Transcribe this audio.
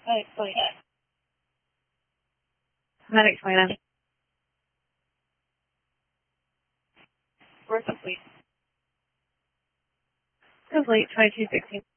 Explain. Medic explain. Where's the fleet? Complete 2216.